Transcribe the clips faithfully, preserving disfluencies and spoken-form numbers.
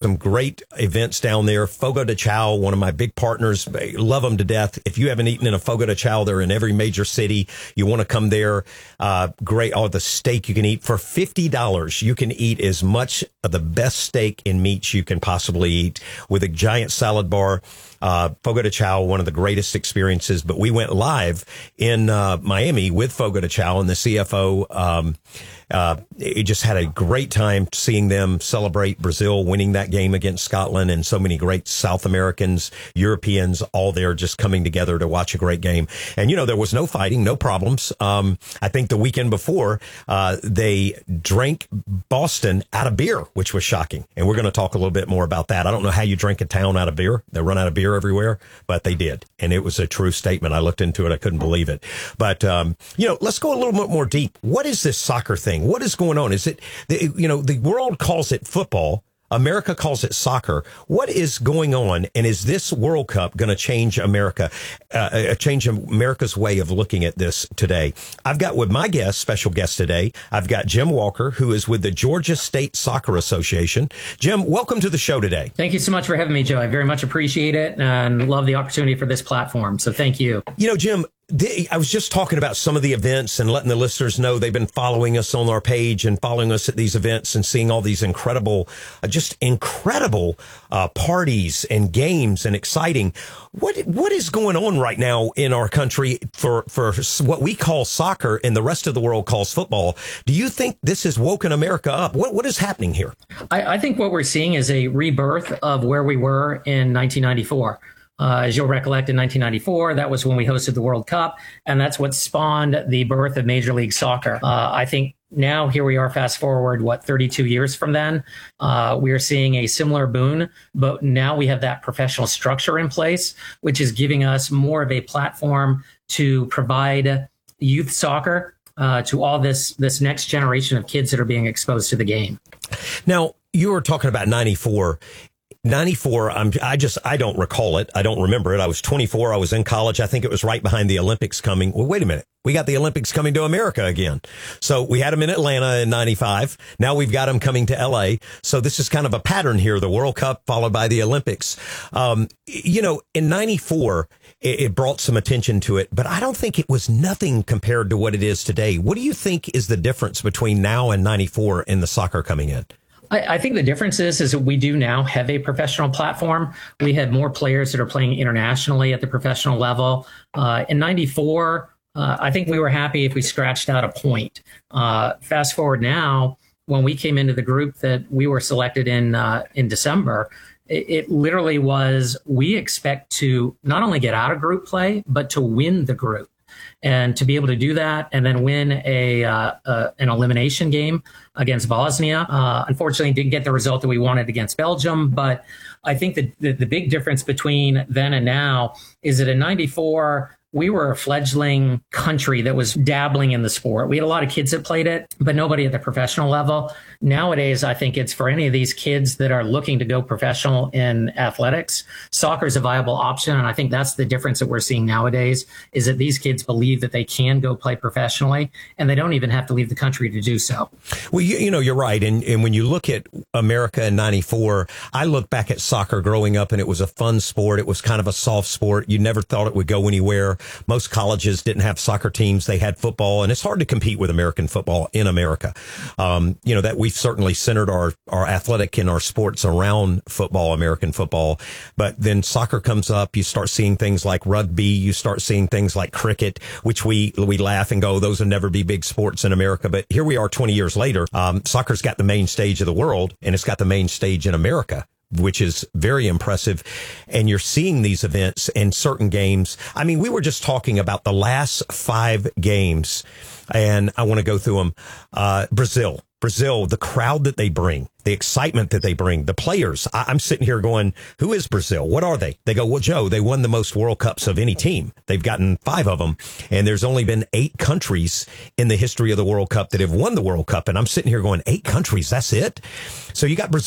some great events down there. Fogo de Chao, one of my big partners, love them to death. If you haven't eaten in a Fogo de Chao, they're in every major city. You want to come there. Uh, great. Oh, the steak you can eat for fifty dollars. You can eat as much of the best steak and meats you can possibly eat with a giant salad bar. Uh, Fogo de Chao, one of the greatest experiences, but we went live in, uh, Miami with Fogo de Chao and the C F O. Um, uh, it just had a great time seeing them celebrate Brazil winning that game against Scotland, and so many great South Americans, Europeans, all there just coming together to watch a great game. And, you know, there was no fighting, no problems. Um, I think the weekend before, uh, they drank Boston out of beer, which was shocking. And we're going to talk a little bit more about that. I don't know how you drink a town out of beer. They run out of beer everywhere, but they did. And it was a true statement. I looked into it. I couldn't believe it. But, um, you know, let's go a little bit more deep. What is this soccer thing? What is going on? Is it, the, you know, the world calls it football. America calls it soccer. What is going on? And is this World Cup going to change America, uh, change America's way of looking at this today? I've got with my guest, special guest today, I've got Jim Walker, who is with the Georgia State Soccer Association. Jim, welcome to the show today. Thank you so much for having me, Joe. I very much appreciate it and love the opportunity for this platform. So thank you. You know, Jim, The, I was just talking about some of the events and letting the listeners know they've been following us on our page and following us at these events and seeing all these incredible, uh, just incredible uh, parties and games and exciting. What what is going on right now in our country for for what we call soccer and the rest of the world calls football? Do you think this has woken America up? What what is happening here? I, I think what we're seeing is a rebirth of where we were in nineteen ninety-four. Uh, as you'll recollect, in nineteen ninety-four, that was when we hosted the World Cup, and that's what spawned the birth of Major League Soccer. Uh, I think now here we are, fast forward, what, thirty-two years from then, uh, we are seeing a similar boon, but now we have that professional structure in place, which is giving us more of a platform to provide youth soccer uh, to all this, this next generation of kids that are being exposed to the game. Now, you were talking about ninety-four. ninety-four, I'm, I just, I don't recall it. I don't remember it. I was twenty-four. I was in college. I think it was right behind the Olympics coming. Well, wait a minute. We got the Olympics coming to America again. So we had them in Atlanta in ninety-five. Now we've got them coming to L A. So this is kind of a pattern here. The World Cup followed by the Olympics. Um, you know, in ninety-four, it, it brought some attention to it, but I don't think it was nothing compared to what it is today. What do you think is the difference between now and ninety-four and the soccer coming in? I, I think the difference is, is that we do now have a professional platform. We have more players that are playing internationally at the professional level. Uh, in ninety-four, uh, I think we were happy if we scratched out a point. Uh, fast forward now, when we came into the group that we were selected in uh, in December, it, it literally was, we expect to not only get out of group play, but to win the group. And to be able to do that and then win a uh, uh, an elimination game against Bosnia. Uh, unfortunately, didn't get the result that we wanted against Belgium. But I think that the, the big difference between then and now is that in ninety-four, we were a fledgling country that was dabbling in the sport. We had a lot of kids that played it, but nobody at the professional level. Nowadays, I think it's for any of these kids that are looking to go professional in athletics, soccer is a viable option. And I think that's the difference that we're seeing nowadays, is that these kids believe that they can go play professionally and they don't even have to leave the country to do so. Well, you, you know, you're right. And, and when you look at America in ninety-four, I look back at soccer growing up and it was a fun sport. It was kind of a soft sport. You never thought it would go anywhere. Most colleges didn't have soccer teams. They had football, and it's hard to compete with American football in America. Um, you know, that we've certainly centered our, our athletic and our sports around football, American football. But then soccer comes up. You start seeing things like rugby. You start seeing things like cricket, which we, we laugh and go, those will never be big sports in America. But here we are twenty years later. Um, soccer's got the main stage of the world, and it's got the main stage in America, which is very impressive. And you're seeing these events and certain games. I mean, we were just talking about the last five games, and I want to go through them. Uh, Brazil, Brazil, the crowd that they bring, the excitement that they bring, the players. I- I'm sitting here going, who is Brazil? What are they? They go, well, Joe, they won the most World Cups of any team. They've gotten five of them. And there's only been eight countries in the history of the World Cup that have won the World Cup. And I'm sitting here going, eight countries, that's it? So you got Brazil.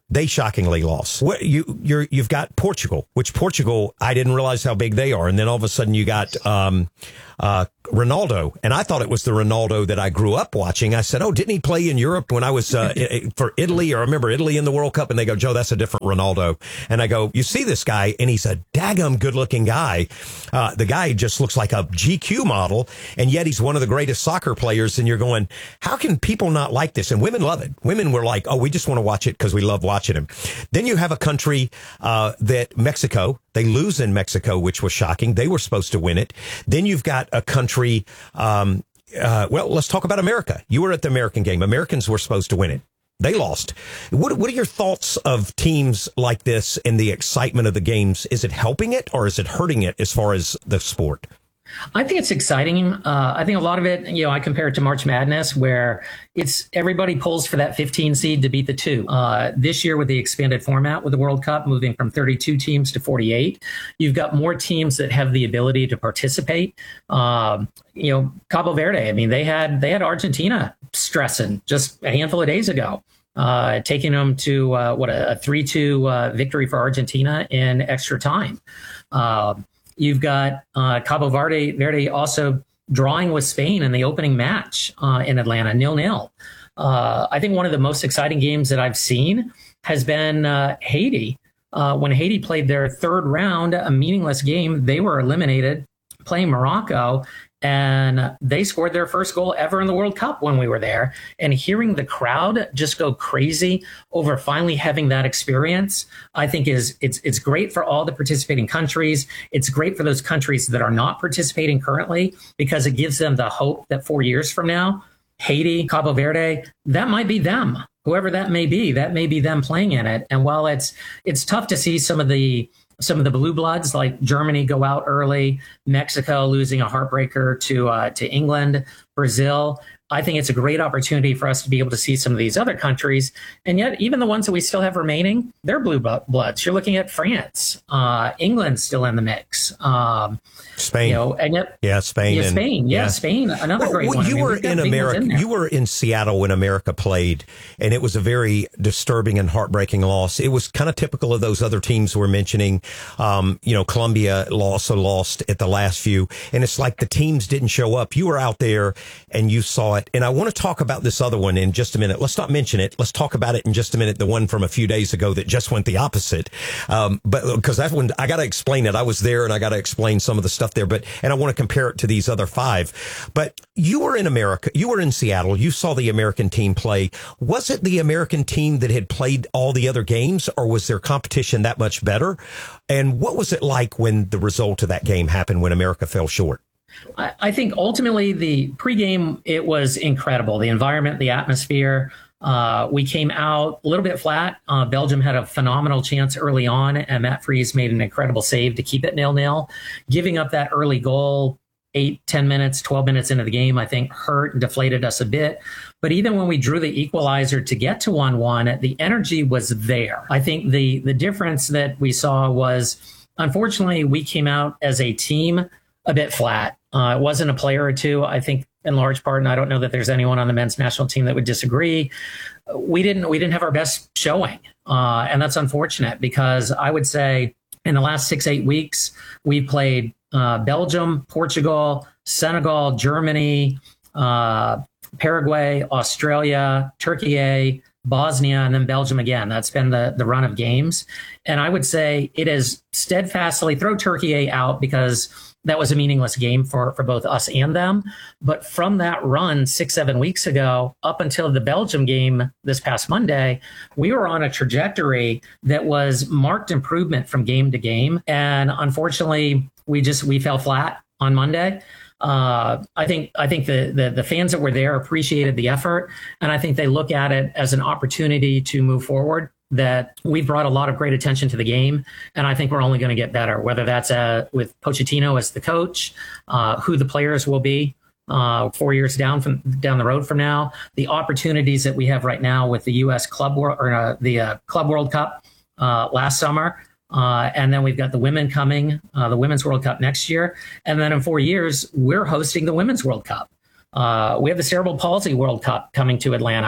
They shockingly lost. What you you're you've got Portugal, which Portugal I didn't realize how big they are, and then all of a sudden you got um, uh, Ronaldo, and I thought it was the Ronaldo that I grew up watching. I said, "Oh, didn't he play in Europe when I was uh, for Italy?" Or I remember Italy in the World Cup, and they go, "Joe, that's a different Ronaldo." And I go, "You see this guy, and he's a daggum good-looking guy. Uh, the guy just looks like a G Q model, and yet he's one of the greatest soccer players." And you're going, "How can people not like this?" And women love it. Women were like, "Oh, we just want to watch it because we love watching him." Then you have a country uh, that Mexico, they lose in Mexico, which was shocking. They were supposed to win it. Then you've got a country, um, uh, well, let's talk about America. You were at the American game. Americans were supposed to win it. They lost. What, what are your thoughts of teams like this and the excitement of the games? Is it helping it or is it hurting it as far as the sport? I think it's exciting. Uh, I think a lot of it, you know, I compare it to March Madness, where it's everybody pulls for that fifteen seed to beat the two. Uh, this year, with the expanded format with the World Cup moving from thirty-two teams to forty-eight, you've got more teams that have the ability to participate. Um, you know, Cabo Verde. I mean, they had they had Argentina stressing just a handful of days ago. Uh, taking them to uh, what a three two uh, victory for Argentina in extra time. Uh, You've got uh, Cabo Verde, Verde also drawing with Spain in the opening match uh, in Atlanta, nil nil. Uh, I think one of the most exciting games that I've seen has been uh, Haiti. Uh, when Haiti played their third round, a meaningless game, they were eliminated playing Morocco, and they scored their first goal ever in the World Cup when we were there. And hearing the crowd just go crazy over finally having that experience, I think is it's it's great for all the participating countries. It's great for those countries that are not participating currently, because it gives them the hope that four years from now, Haiti, Cabo Verde, that might be them. Whoever that may be, that may be them playing in it. And while it's it's tough to see some of the some of the blue bloods like Germany go out early, Mexico losing a heartbreaker to uh, to England, Brazil, I think it's a great opportunity for us to be able to see some of these other countries. And yet, even the ones that we still have remaining, they're blue bloods. You're looking at France, uh, England's still in the mix. Um, Spain. You know, and yet, yeah, Spain. Yeah, and, Spain. Yeah, yeah, Spain. Another well, great well, one. You I mean, were in America. In you were in Seattle when America played, and it was a very disturbing and heartbreaking loss. It was kind of typical of those other teams we're mentioning. Um, you know, Colombia also lost at the last few, and it's like the teams didn't show up. You were out there and you saw it. And I want to talk about this other one in just a minute. Let's not mention it. Let's talk about it in just a minute. The one from a few days ago that just went the opposite. Um, but because that one, I got to explain it. I was there and I got to explain some of the stuff there, but, and I want to compare it to these other five. But you were in America. You were in Seattle. You saw the American team play. Was it the American team that had played all the other games, or was their competition that much better? And what was it like when the result of that game happened when America fell short? I think ultimately the pregame, it was incredible. The environment, the atmosphere. Uh, we came out a little bit flat. Uh, Belgium had a phenomenal chance early on, and Matt Fries made an incredible save to keep it nil nil. Giving up that early goal, eight, ten minutes, twelve minutes into the game, I think hurt and deflated us a bit. But even when we drew the equalizer to get to one one, the energy was there. I think the the difference that we saw was, unfortunately, we came out as a team a bit flat. Uh, it wasn't a player or two. I think in large part, and I don't know that there's anyone on the men's national team that would disagree, we didn't we didn't have our best showing. Uh, and that's unfortunate, because I would say in the last six, eight weeks, we played uh, Belgium, Portugal, Senegal, Germany, uh, Paraguay, Australia, Turkey, Bosnia, and then Belgium again. That's been the, the run of games. And I would say it is steadfastly, throw Turkey out because that was a meaningless game for, for both us and them. But from that run six, seven weeks ago up until the Belgium game this past Monday, we were on a trajectory that was marked improvement from game to game. And unfortunately, we just we fell flat on Monday. Uh, I think I think the, the the fans that were there appreciated the effort, and I think they look at it as an opportunity to move forward. That we've brought a lot of great attention to the game, and I think we're only going to get better, whether that's uh, with Pochettino as the coach, uh, who the players will be uh, four years down from down the road from now, the opportunities that we have right now with the U S Club World or uh, the uh, Club World Cup uh, last summer. Uh, and then we've got the women coming, uh, the Women's World Cup next year. And then in four years, we're hosting the Women's World Cup. Uh, we have the Cerebral Palsy World Cup coming to Atlanta.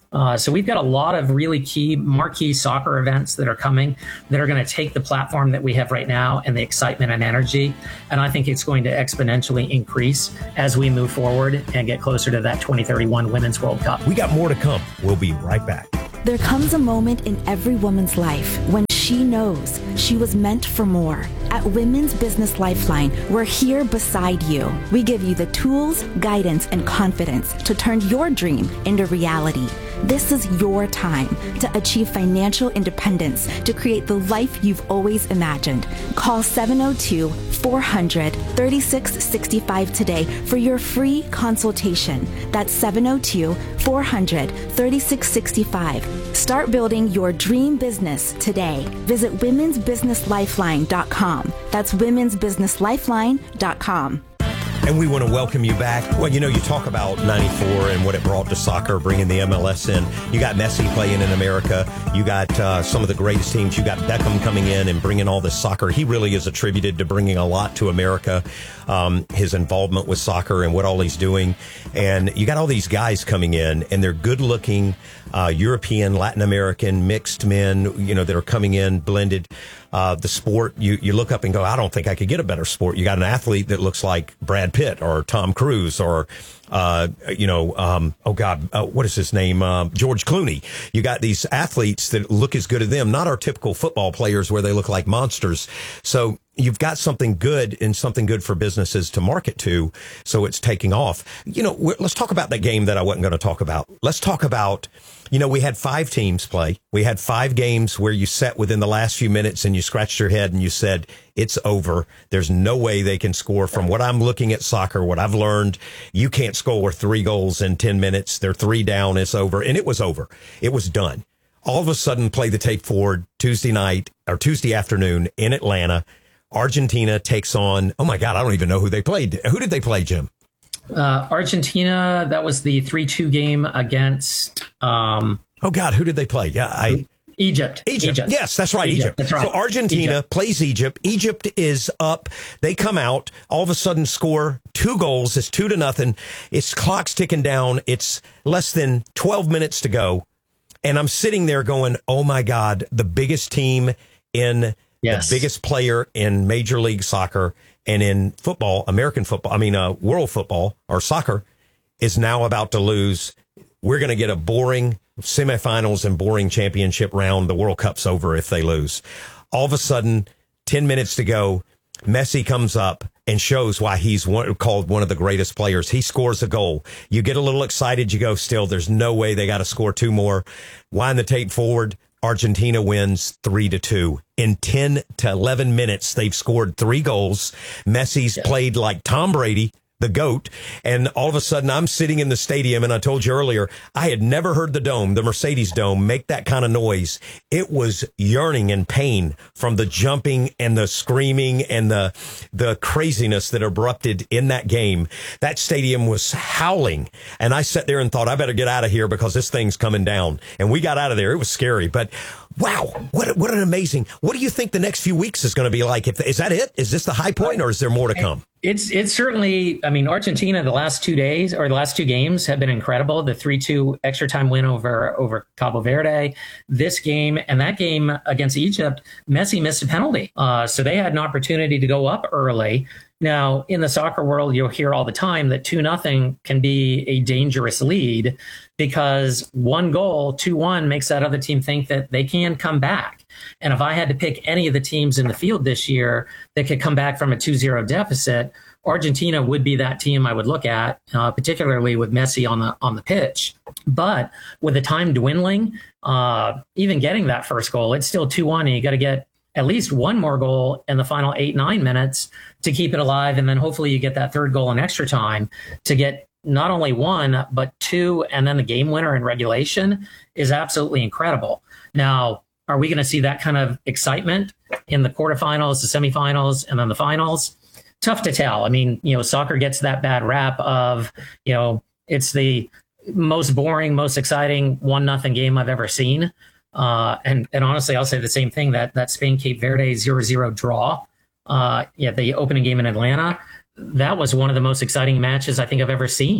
Uh, so we've got a lot of really key marquee soccer events that are coming that are going to take the platform that we have right now and the excitement and energy. And I think it's going to exponentially increase as we move forward and get closer to that twenty thirty-one Women's World Cup. We got more to come. We'll be right back. There comes a moment in every woman's life when she knows she was meant for more. At Women's Business Lifeline, we're here beside you. We give you the tools, guidance, and confidence to turn your dream into reality. This is your time to achieve financial independence, to create the life you've always imagined. Call seven oh two, four hundred, thirty-six sixty-five today for your free consultation. That's seven oh two, four hundred, thirty-six sixty-five. Start building your dream business today. Visit womens business lifeline dot com. That's womens business lifeline dot com. And we want to welcome you back. Well, you know, you talk about ninety-four and what it brought to soccer, bringing the M L S in. You got Messi playing in America. You got uh, some of the greatest teams. You got Beckham coming in and bringing all this soccer. He really is attributed to bringing a lot to America, um, his involvement with soccer and what all he's doing. And you got all these guys coming in, and they're good-looking uh, European, Latin American, mixed men, you know, that are coming in, blended. Uh, the sport, you, you look up and go, I don't think I could get a better sport. You got an athlete that looks like Brad Pitt or Tom Cruise or, uh, you know, um, oh God, uh, what is his name? Uh, George Clooney. You got these athletes that look as good as them, not our typical football players where they look like monsters. So you've got something good and something good for businesses to market to. So it's taking off. You know, let's talk about that game that I wasn't going to talk about. Let's talk about, you know, we had five teams play. We had five games where you sat within the last few minutes and you scratched your head and you said, it's over. There's no way they can score. From what I'm looking at soccer, what I've learned, you can't score three goals in ten minutes. They're three down. It's over. And it was over. It was done. All of a sudden, play the tape forward Tuesday night or Tuesday afternoon in Atlanta. Argentina takes on, oh my God, I don't even know who they played. Who did they play, Jim? Uh, Argentina, that was the three two game against... Um, oh God, who did they play? Yeah, I... Egypt. Egypt. Egypt. Yes, that's right. Egypt. Egypt. That's right. So Argentina Egypt. plays Egypt. Egypt is up. They come out, all of a sudden score two goals. It's two to nothing. It's clock's ticking down. It's less than twelve minutes to go. And I'm sitting there going, oh my God, the biggest team in yes. the biggest player in Major League Soccer and in football, American football, I mean, uh, world football or soccer is now about to lose. We're going to get a boring semifinals and boring championship round. The World Cup's over if they lose. All of a sudden, ten minutes to go, Messi comes up and shows why he's one, called one of the greatest players. He scores a goal. You get a little excited. You go, still, there's no way they got to score two more. Wind the tape forward. Argentina wins three to two. In ten to eleven minutes, they've scored three goals. Messi's yeah. played like Tom Brady, the GOAT. And all of a sudden I'm sitting in the stadium, and I told you earlier, I had never heard the Dome, the Mercedes Dome, make that kind of noise. It was yearning and pain from the jumping and the screaming and the, the craziness that erupted in that game. That stadium was howling. And I sat there and thought, I better get out of here because this thing's coming down. And we got out of there. It was scary, but wow, what, what an amazing, what do you think the next few weeks is going to be like? If, is that it? Is this the high point, or is there more to come? It's it's certainly, I mean, Argentina, the last two days or the last two games have been incredible. The three two extra time win over, over Cabo Verde, this game and that game against Egypt, Messi missed a penalty. Uh, so they had an opportunity to go up early. Now, in the soccer world, you'll hear all the time that two nothing can be a dangerous lead because one goal, two one, makes that other team think that they can come back. And if I had to pick any of the teams in the field this year that could come back from a two zero deficit, Argentina would be that team I would look at, uh, particularly with Messi on the on the pitch. But with the time dwindling, uh, even getting that first goal, it's still two one, and you got to get at least one more goal in the final eight, nine minutes to keep it alive. And then hopefully you get that third goal in extra time to get not only one, but two, and then the game winner in regulation is absolutely incredible. Now, are we going to see that kind of excitement in the quarterfinals, the semifinals, and then the finals? Tough to tell. I mean, you know, soccer gets that bad rap of, you know, it's the most boring, most exciting one nothing game I've ever seen. Uh, and, and honestly, I'll say the same thing, that that Spain-Cape Verde zero zero draw, uh, yeah, the opening game in Atlanta, that was one of the most exciting matches I think I've ever seen.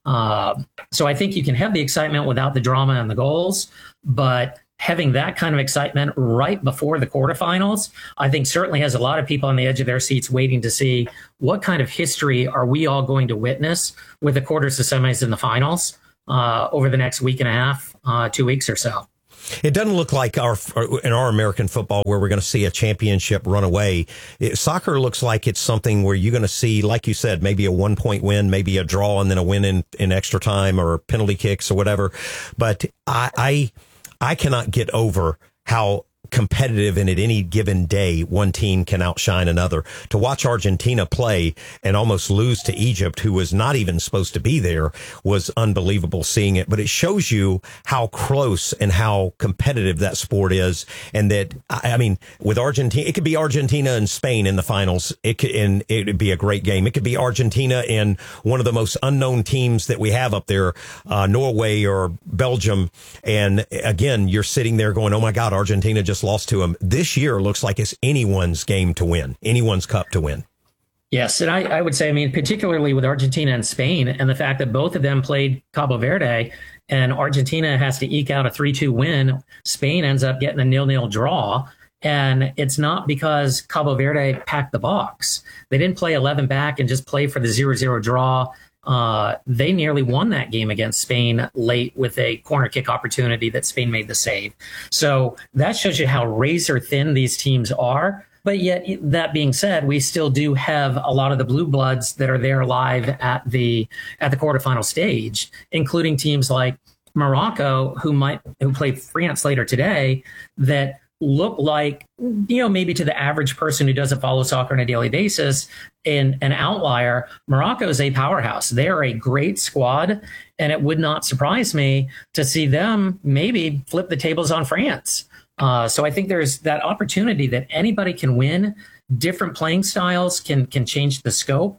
Uh, so I think you can have the excitement without the drama and the goals, but having that kind of excitement right before the quarterfinals, I think certainly has a lot of people on the edge of their seats waiting to see what kind of history are we all going to witness with the quarters, the semis, and the finals uh, over the next week and a half, uh, two weeks or so. It doesn't look like our in our American football where we're going to see a championship run away. It, soccer looks like it's something where you're going to see, like you said, maybe a one point win, maybe a draw, and then a win in, in extra time or penalty kicks or whatever. But I, I I cannot get over how competitive and at any given day one team can outshine another. To watch Argentina play and almost lose to Egypt, who was not even supposed to be there, was unbelievable seeing it. But it shows you how close and how competitive that sport is. And that, I mean, with Argentina, it could be Argentina and Spain in the finals. It could, and it would be a great game. It could be Argentina and one of the most unknown teams that we have up there, uh, Norway or Belgium. And again, you're sitting there going, oh my God, Argentina just lost to them. This year looks like it's anyone's game to win, anyone's cup to win. Yes, and I, I would say, I mean, particularly with Argentina and Spain, and the fact that both of them played Cabo Verde, and Argentina has to eke out a three two win. Spain ends up getting a nil-nil draw, and it's not because Cabo Verde packed the box. They didn't play eleven back and just play for the zero zero draw. Uh, they nearly won that game against Spain late with a corner kick opportunity that Spain made the save. So that shows you how razor thin these teams are. But yet, that being said, we still do have a lot of the blue bloods that are there live at the at the quarterfinal stage, including teams like Morocco, who might who play France later today, that look like, you know, maybe to the average person who doesn't follow soccer on a daily basis, in an outlier. Morocco is a powerhouse. They are a great squad, and it would not surprise me to see them maybe flip the tables on France. Uh, so I think there's that opportunity that anybody can win. Different playing styles can can change the scope.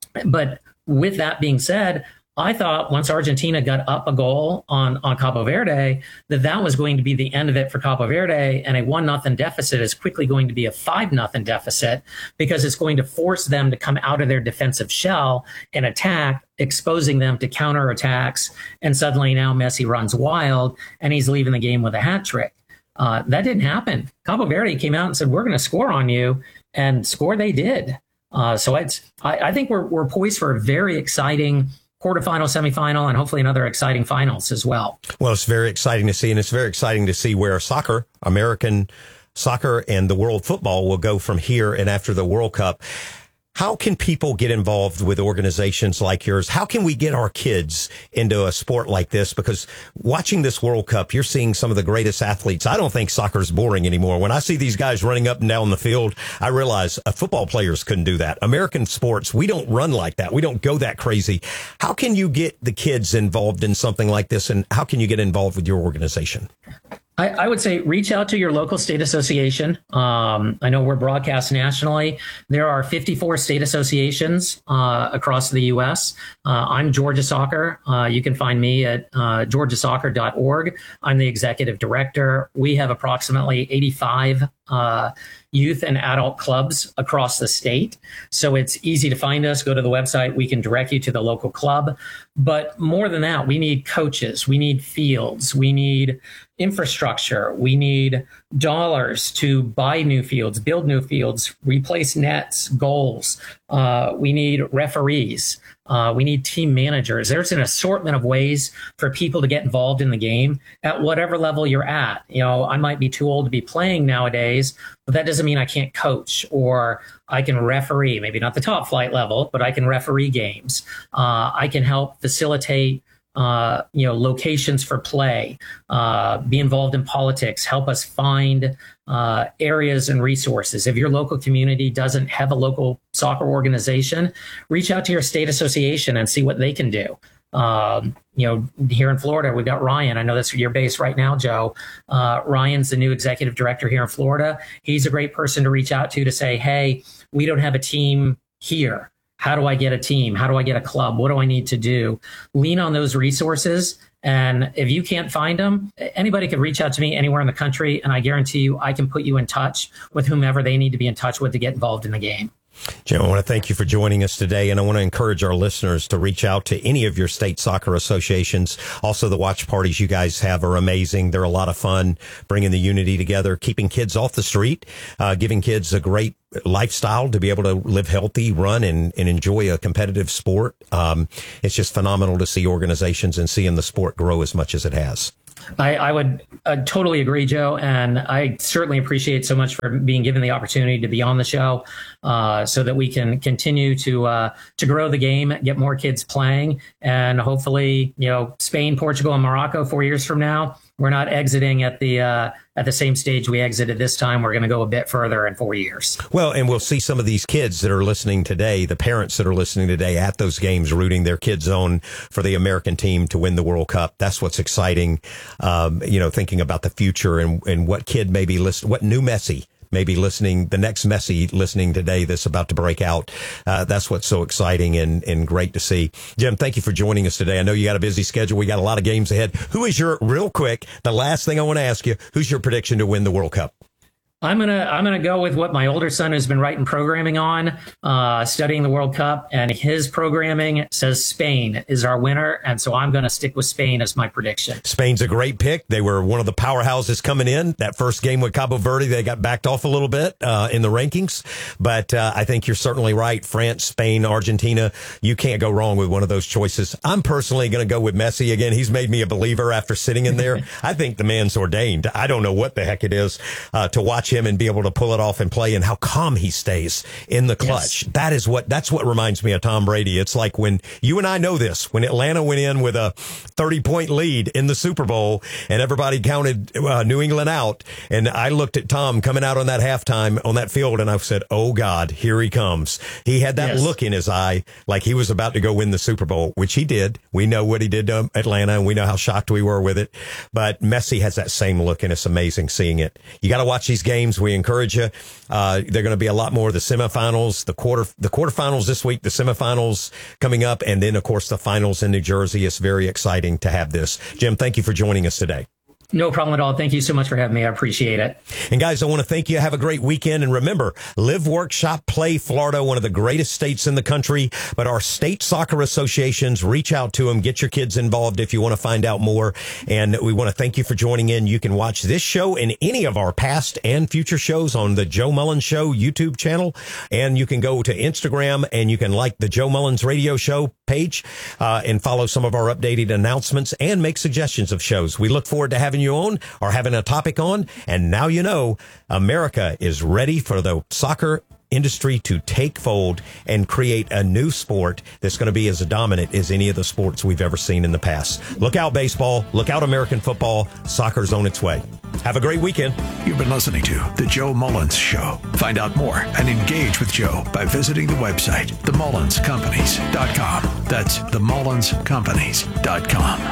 But with that being said, I thought once Argentina got up a goal on, on Cabo Verde, that that was going to be the end of it for Cabo Verde, and a one nothing deficit is quickly going to be a five nothing deficit, because it's going to force them to come out of their defensive shell and attack, exposing them to counterattacks. And suddenly now Messi runs wild, and he's leaving the game with a hat trick. Uh, that didn't happen. Cabo Verde came out and said, we're going to score on you, and score they did. Uh, so it's, I, I think we're, we're poised for a very exciting quarterfinal, semifinal, and hopefully another exciting finals as well. Well, it's very exciting to see, and it's very exciting to see where soccer, American soccer, and the world football will go from here and after the World Cup. How can people get involved with organizations like yours? How can we get our kids into a sport like this? Because watching this World Cup, you're seeing some of the greatest athletes. I don't think soccer's boring anymore. When I see these guys running up and down the field, I realize uh, football players couldn't do that. American sports, we don't run like that. We don't go that crazy. How can you get the kids involved in something like this? And how can you get involved with your organization? I, I would say reach out to your local state association. Um, I know we're broadcast nationally. There are fifty-four state associations uh, across the U S. Uh, I'm Georgia Soccer. Uh, you can find me at uh, georgia soccer dot org. I'm the executive director. We have approximately eighty-five uh, youth and adult clubs across the state. So it's easy to find us. Go to the website. We can direct you to the local club. But more than that, we need coaches. We need fields. We need infrastructure. We need dollars to buy new fields, build new fields, replace nets, goals. Uh, we need referees. Uh, we need team managers. There's an assortment of ways for people to get involved in the game at whatever level you're at. You know, I might be too old to be playing nowadays, but that doesn't mean I can't coach, or I can referee, maybe not the top flight level, but I can referee games. Uh, I can help facilitate Uh, you know, locations for play, uh, be involved in politics, help us find uh, areas and resources. If your local community doesn't have a local soccer organization, reach out to your state association and see what they can do. Um, you know, here in Florida, we've got Ryan. I know that's your base right now, Joe. Uh, Ryan's the new executive director here in Florida. He's a great person to reach out to to say, hey, we don't have a team here. How do I get a team? How do I get a club? What do I need to do? Lean on those resources. And if you can't find them, anybody can reach out to me anywhere in the country, and I guarantee you I can put you in touch with whomever they need to be in touch with to get involved in the game. Jim, I want to thank you for joining us today, and I want to encourage our listeners to reach out to any of your state soccer associations. Also, the watch parties you guys have are amazing. They're a lot of fun, bringing the unity together, keeping kids off the street, uh, giving kids a great lifestyle to be able to live healthy, run, and, and enjoy a competitive sport. Um, it's just phenomenal to see organizations and seeing the sport grow as much as it has. I, I would uh, totally agree, Joe, and I certainly appreciate so much for being given the opportunity to be on the show, uh, so that we can continue to uh, to grow the game, get more kids playing, and hopefully, you know, Spain, Portugal, and Morocco four years from now, we're not exiting at the uh, at the same stage we exited this time. We're going to go a bit further in four years. Well, and we'll see some of these kids that are listening today, the parents that are listening today at those games, rooting their kids on for the American team to win the World Cup. That's what's exciting. Um, you know, thinking about the future and, and what kid may be listening, what new Messi maybe listening, the next Messi listening today that's about to break out. Uh, that's what's so exciting and, and great to see. Jim, thank you for joining us today. I know you got a busy schedule. We got a lot of games ahead. Who is your, real quick, the last thing I want to ask you, who's your prediction to win the World Cup? I'm gonna I'm gonna go with what my older son has been writing programming on, uh, studying the World Cup, and his programming says Spain is our winner, and so I'm gonna stick with Spain as my prediction. Spain's a great pick. They were one of the powerhouses coming in. That first game with Cabo Verde, they got backed off a little bit uh, in the rankings, but uh, I think you're certainly right. France, Spain, Argentina, you can't go wrong with one of those choices. I'm personally gonna go with Messi again. He's made me a believer after sitting in there. I think the man's ordained. I don't know what the heck it is uh, to watch him and be able to pull it off and play, and how calm he stays in the clutch. Yes. That is what, that's what reminds me of Tom Brady. It's like when you and I know this, when Atlanta went in with a thirty point lead in the Super Bowl and everybody counted uh, New England out. And I looked at Tom coming out on that halftime on that field and I said, oh God, here he comes. He had that yes. look in his eye like he was about to go win the Super Bowl, which he did. We know what he did to Atlanta and we know how shocked we were with it. But Messi has that same look and it's amazing seeing it. You got to watch these games. We encourage you. Uh, they're going to be a lot more of the semifinals, the quarter, the quarterfinals this week, the semifinals coming up, and then of course the finals in New Jersey. It's very exciting to have this. Jim, thank you for joining us today. No problem at all. Thank you so much for having me. I appreciate it. And guys, I want to thank you. Have a great weekend. And remember, Live, Work, Shop, Play Florida, one of the greatest states in the country. But our state soccer associations, reach out to them. Get your kids involved if you want to find out more. And we want to thank you for joining in. You can watch this show and any of our past and future shows on the Joe Mullins Show YouTube channel. And you can go to Instagram and you can like the Joe Mullins Radio Show page uh, and follow some of our updated announcements and make suggestions of shows. We look forward to having you on or having a topic on. And now you know America is ready for the soccer industry to take fold and create a new sport that's going to be as dominant as any of the sports we've ever seen in the past. Look out, baseball. Look out, American football. Soccer's on its way. Have a great weekend. You've been listening to The Joe Mullins Show. Find out more and engage with Joe by visiting the website, the mullins companies dot com. That's the mullins companies dot com.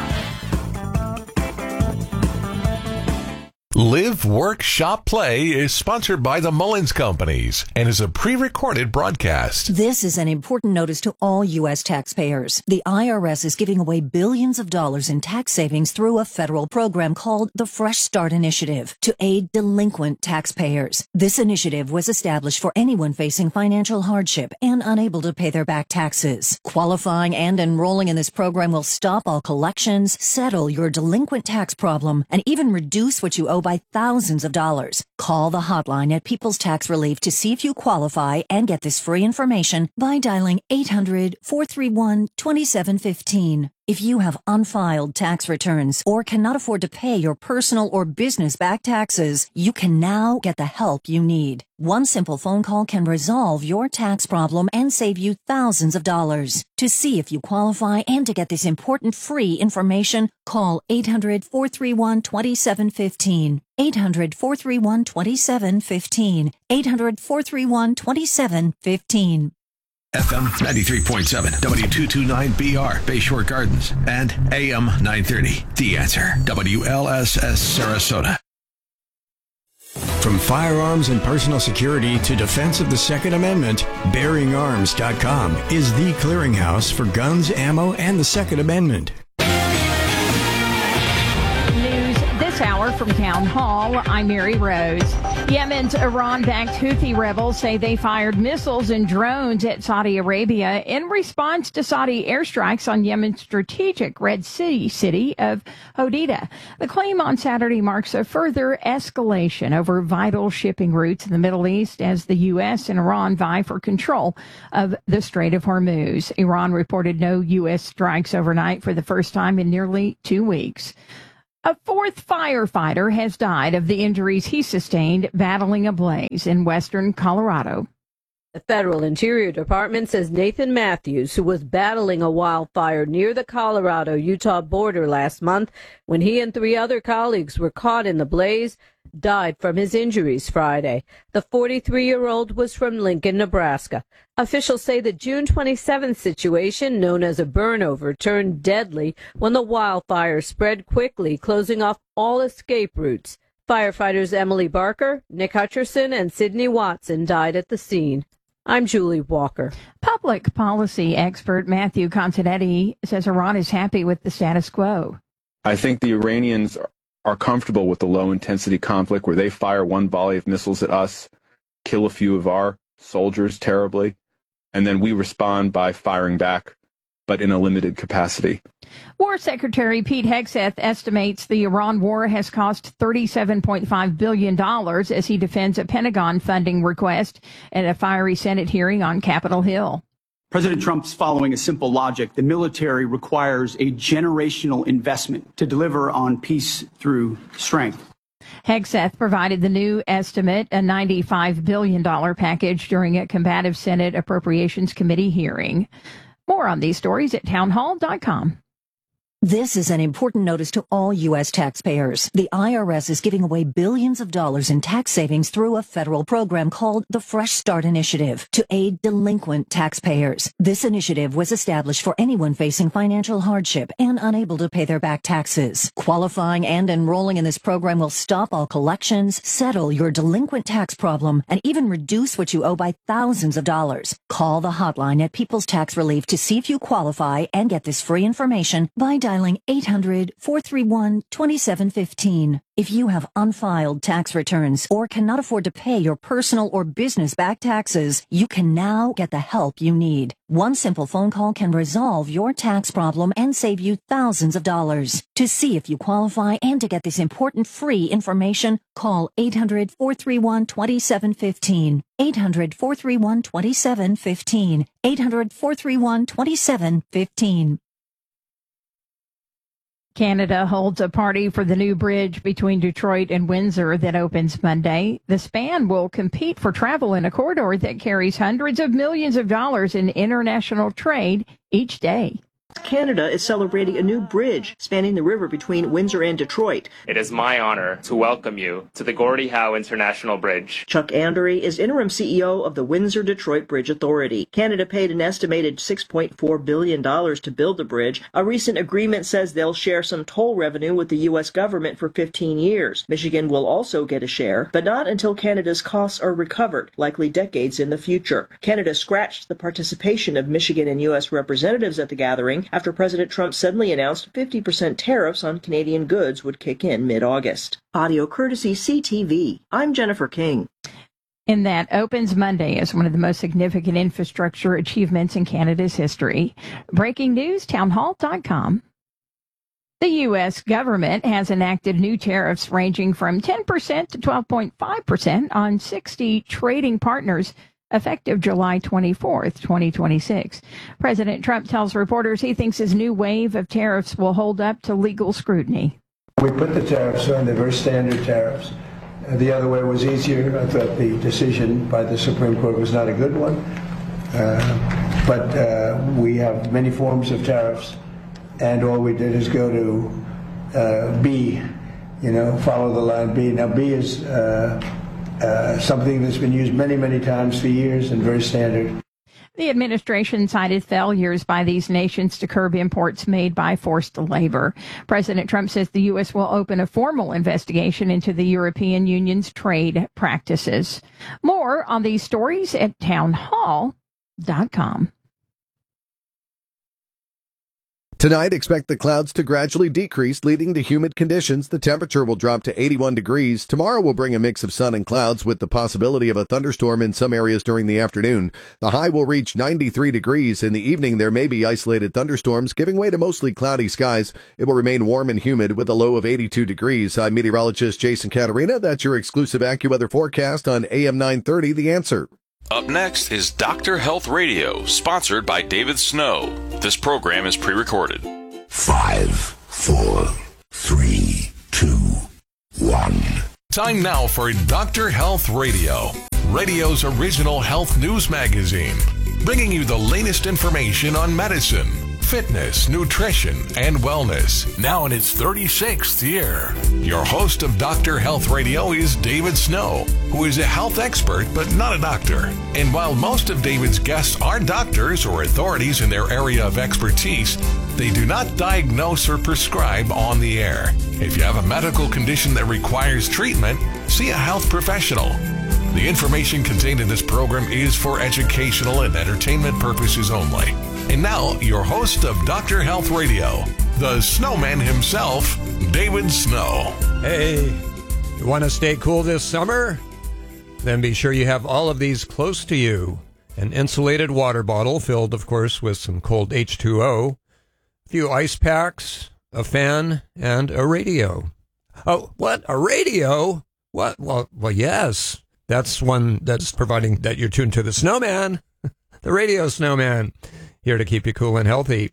Live, Work, Shop, Play is sponsored by the Mullins Companies and is a pre-recorded broadcast. This is an important notice to all U S taxpayers. The I R S is giving away billions of dollars in tax savings through a federal program called the Fresh Start Initiative to aid delinquent taxpayers. This initiative was established for anyone facing financial hardship and unable to pay their back taxes. Qualifying and enrolling in this program will stop all collections, settle your delinquent tax problem, and even reduce what you owe by thousands of dollars. Call the hotline at People's Tax Relief to see if you qualify and get this free information by dialing eight hundred, four three one, two seven one five. If you have unfiled tax returns or cannot afford to pay your personal or business back taxes, you can now get the help you need. One simple phone call can resolve your tax problem and save you thousands of dollars. To see if you qualify and to get this important free information, call eight hundred, four three one, two seven one five. eight hundred, four three one, two seven one five. eight hundred, four three one, two seven one five. F M ninety-three point seven, W two twenty-nine B R, Bayshore Gardens, and A M nine thirty, The Answer, W L S S Sarasota. From firearms and personal security to defense of the Second Amendment, Bearing Arms dot com is the clearinghouse for guns, ammo, and the Second Amendment. News this hour from Town Hall, I'm Mary Rose. Yemen's Iran-backed Houthi rebels say they fired missiles and drones at Saudi Arabia in response to Saudi airstrikes on Yemen's strategic Red Sea city of Hodeidah. The claim on Saturday marks a further escalation over vital shipping routes in the Middle East as the U S and Iran vie for control of the Strait of Hormuz. Iran reported no U S strikes overnight for the first time in nearly two weeks. A fourth firefighter has died of the injuries he sustained battling a blaze in western Colorado. The Federal Interior Department says Nathan Matthews, who was battling a wildfire near the Colorado-Utah border last month when he and three other colleagues were caught in the blaze, died from his injuries Friday. The forty-three-year-old was from Lincoln, Nebraska. Officials say the June twenty-seventh situation, known as a burnover, turned deadly when the wildfire spread quickly, closing off all escape routes. Firefighters Emily Barker, Nick Hutcherson, and Sidney Watson died at the scene. I'm Julie Walker. Public policy expert Matthew Consonetti says Iran is happy with the status quo. I think the Iranians are comfortable with the low-intensity conflict where they fire one volley of missiles at us, kill a few of our soldiers terribly, and then we respond by firing back, but in a limited capacity. War Secretary Pete Hegseth estimates the Iran war has cost thirty-seven point five billion dollars as he defends a Pentagon funding request at a fiery Senate hearing on Capitol Hill. President Trump's following a simple logic. The military requires a generational investment to deliver on peace through strength. Hegseth provided the new estimate, a ninety-five billion dollars package, during a combative Senate Appropriations Committee hearing. More on these stories at townhall dot com. This is an important notice to all U S taxpayers. The I R S is giving away billions of dollars in tax savings through a federal program called the Fresh Start Initiative to aid delinquent taxpayers. This initiative was established for anyone facing financial hardship and unable to pay their back taxes. Qualifying and enrolling in this program will stop all collections, settle your delinquent tax problem, and even reduce what you owe by thousands of dollars. Call the hotline at People's Tax Relief to see if you qualify and get this free information by dialing eight hundred, four three one, two seven one five. If you have unfiled tax returns or cannot afford to pay your personal or business back taxes, you can now get the help you need. One simple phone call can resolve your tax problem and save you thousands of dollars. To see if you qualify and to get this important free information, call eight hundred, four three one, two seven one five. eight hundred, four three one, two seven one five. eight hundred, four three one, two seven one five. Canada holds a party for the new bridge between Detroit and Windsor that opens Monday. The span will compete for travel in a corridor that carries hundreds of millions of dollars in international trade each day. Canada is celebrating a new bridge spanning the river between Windsor and Detroit. It is my honor to welcome you to the Gordie Howe International Bridge. Chuck Andery is interim C E O of the Windsor-Detroit Bridge Authority. Canada paid an estimated six point four billion dollars to build the bridge. A recent agreement says they'll share some toll revenue with the U S government for fifteen years. Michigan will also get a share, but not until Canada's costs are recovered, likely decades in the future. Canada scratched the participation of Michigan and U S representatives at the gathering after President Trump suddenly announced fifty percent tariffs on Canadian goods would kick in mid-August. Audio courtesy C T V. I'm Jennifer King. And that opens Monday as one of the most significant infrastructure achievements in Canada's history. Breaking news, townhall dot com. The U S government has enacted new tariffs ranging from ten percent to twelve point five percent on sixty trading partners effective July twenty-fourth, twenty twenty-six. President Trump tells reporters he thinks his new wave of tariffs will hold up to legal scrutiny. We put the tariffs on, they're very standard tariffs. Uh, the other way was easier. I thought the decision by the Supreme Court was not a good one. Uh, but uh, we have many forms of tariffs, and all we did is go to uh, B, you know, follow the line B. Now, B is uh, Uh, something that's been used many, many times for years and very standard. The administration cited failures by these nations to curb imports made by forced labor. President Trump says the U S will open a formal investigation into the European Union's trade practices. More on these stories at townhall dot com. Tonight, expect the clouds to gradually decrease, leading to humid conditions. The temperature will drop to eighty-one degrees. Tomorrow will bring a mix of sun and clouds with the possibility of a thunderstorm in some areas during the afternoon. The high will reach ninety-three degrees. In the evening, there may be isolated thunderstorms, giving way to mostly cloudy skies. It will remain warm and humid with a low of eighty-two degrees. I'm meteorologist Jason Caterina. That's your exclusive AccuWeather forecast on A M nine thirty, The Answer. Up next is Doctor Health Radio, sponsored by David Snow. This program is pre-recorded. Five, four, three, two, one. Time now for Doctor Health Radio, radio's original health news magazine, bringing you the latest information on medicine, fitness, nutrition, and wellness. Now in its thirty-sixth year. Your host of Doctor Health Radio is David Snow, who is a health expert but not a doctor. And while most of David's guests are doctors or authorities in their area of expertise, they do not diagnose or prescribe on the air. If you have a medical condition that requires treatment, see a health professional. The information contained in this program is for educational and entertainment purposes only. And now, your host of Doctor Health Radio, the snowman himself, David Snow. Hey, you want to stay cool this summer? Then be sure you have all of these close to you. An insulated water bottle filled, of course, with some cold H two O, a few ice packs, a fan, and a radio. Oh, what? A radio? What? Well, well, yes. That's one that's providing that you're tuned to the snowman, the radio snowman, here to keep you cool and healthy.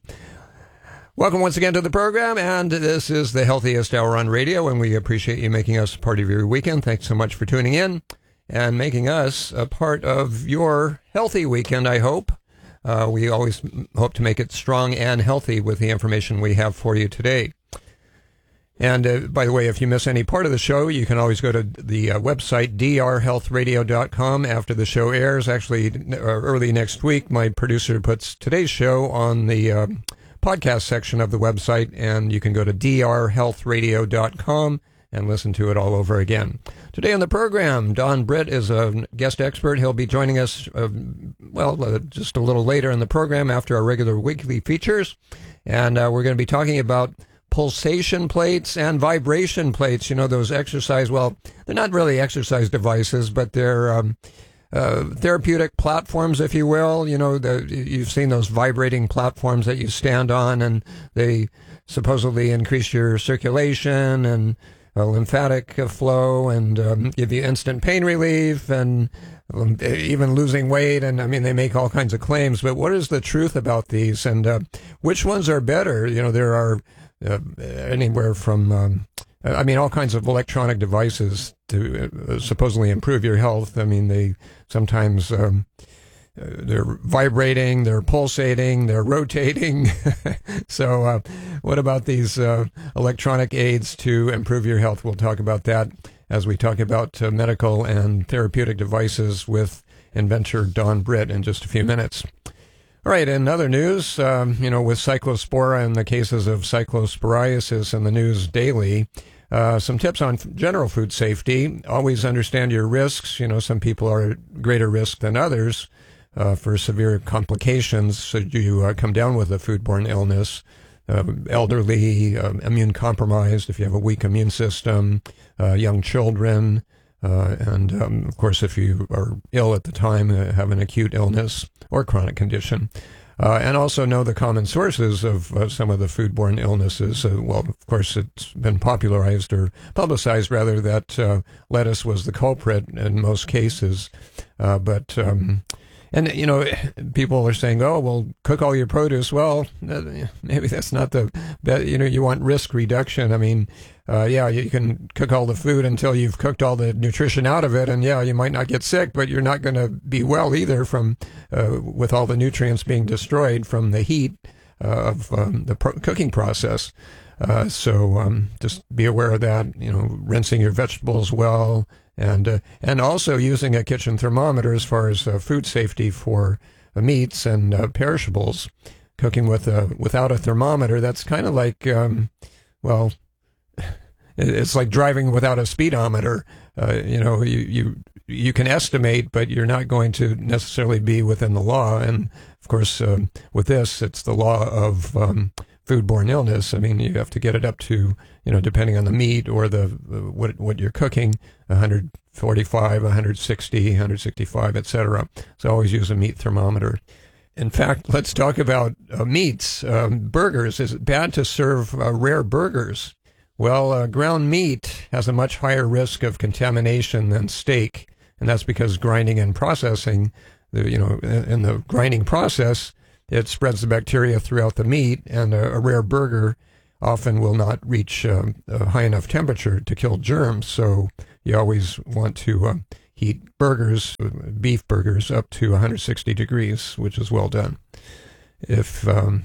Welcome once again to the program, and this is the healthiest hour on radio, and we appreciate you making us part of your weekend. Thanks so much for tuning in and making us a part of your healthy weekend, I hope. Uh, we always hope to make it strong and healthy with the information we have for you today. And uh, by the way, if you miss any part of the show, you can always go to the uh, website, d r health radio dot com, after the show airs. Actually, uh, early next week, my producer puts today's show on the uh, podcast section of the website, and you can go to d r health radio dot com and listen to it all over again. Today on the program, Don Britt is a guest expert. He'll be joining us, uh, well, uh, just a little later in the program after our regular weekly features. And uh, we're going to be talking about pulsation plates and vibration plates. You know, those exercise, well, they're not really exercise devices, but they're um, uh, therapeutic platforms, if you will. You know, the, you've seen those vibrating platforms that you stand on, and they supposedly increase your circulation and uh, lymphatic flow and um, give you instant pain relief and um, even losing weight. And I mean, they make all kinds of claims, but what is the truth about these, and uh, which ones are better? You know, there are Uh, anywhere from, um, I mean, all kinds of electronic devices to uh, supposedly improve your health. I mean, they sometimes, um, uh, they're vibrating, they're pulsating, they're rotating. So uh, what about these uh, electronic aids to improve your health? We'll talk about that as we talk about uh, medical and therapeutic devices with inventor Don Britt in just a few minutes. All right, in other news, um, you know, with cyclospora and the cases of cyclosporiasis in the news daily, uh, some tips on general food safety. Always understand your risks. You know, some people are at greater risk than others uh, for severe complications should you uh, come down with a foodborne illness. Uh, elderly, uh, immune compromised, if you have a weak immune system, uh, young children, Uh, and, um, of course, if you are ill at the time, uh, have an acute illness or chronic condition. Uh, and also know the common sources of uh, some of the foodborne illnesses. Uh, well, of course, it's been popularized or publicized, rather, that uh, lettuce was the culprit in most cases. Uh, but, um, and, you know, people are saying, oh, well, cook all your produce. Well, uh, maybe that's not the, that, you know, you want risk reduction. I mean, Uh, yeah, you can cook all the food until you've cooked all the nutrition out of it, and yeah, you might not get sick, but you're not going to be well either from uh, with all the nutrients being destroyed from the heat uh, of um, the pro- cooking process. Uh, so um, just be aware of that. You know, rinsing your vegetables well, and uh, and also using a kitchen thermometer as far as uh, food safety for uh, meats and uh, perishables. Cooking with a without a thermometer, that's kind of like um, well. It's like driving without a speedometer. Uh, you know, you, you you can estimate, but you're not going to necessarily be within the law. And of course, um, with this, it's the law of um, foodborne illness. I mean, you have to get it up to, you know, depending on the meat or the what what you're cooking, one forty-five, one sixty, one sixty-five, et cetera. So always use a meat thermometer. In fact, let's talk about uh, meats. Um, burgers. Is it bad to serve uh, rare burgers? Well, uh, ground meat has a much higher risk of contamination than steak, and that's because grinding and processing, the, you know, in the grinding process, it spreads the bacteria throughout the meat, and a, a rare burger often will not reach um, a high enough temperature to kill germs. So you always want to um, heat burgers, beef burgers, up to one hundred sixty degrees, which is well done. If um,